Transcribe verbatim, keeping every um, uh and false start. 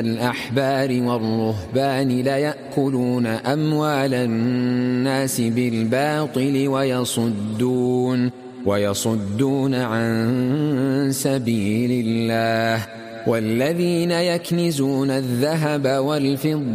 الأحبار والرهبان ليأكلون أموال الناس بالباطل ويصدون ويصدون عن سبيل الله والذين يكنزون الذهب والفضة